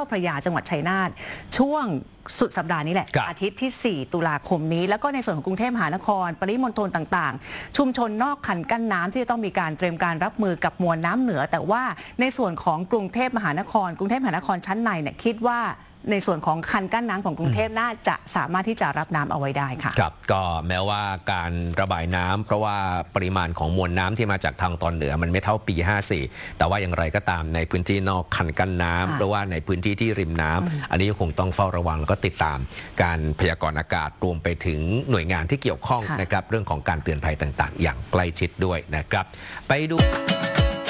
าพระยาจังหวัดชัยนาทช่วงสุดสัปดาห์นี้แหละอาทิตย์ที่ 4 ตุลาคมนี้แล้วก็ในส่วนของกรุงเทพมหานครปริมณฑลต่างๆชุมชนนอกคันกั้นน้ำที่จะต้องมีการเตรียมการรับมือกับมวลน้ำเหนือแต่ว่าในส่วนของกรุงเทพมหานครชั้นในเนี่ยคิดว่าในส่วนของคันกั้นน้ำของกรุงเทพน่าจะสามารถที่จะรับน้ำเอาไว้ได้ค่ะครับก็แม้ว่าการระบายน้ำเพราะว่าปริมาณของมวลน้ำที่มาจากทางตอนเหนือมันไม่เท่าปี 54แต่ว่าอย่างไรก็ตามในพื้นที่นอกคันกั้นน้ำหรือว่าในพื้นที่ที่ริมน้ำอันนี้คงต้องเฝ้าระวังแล้วก็ติดตามการพยากรณ์อากาศรวมไปถึงหน่วยงานที่เกี่ยวข้องนะครับเรื่องของการเตือนภัยต่างๆอย่างใกล้ชิดด้วยนะครับไปดู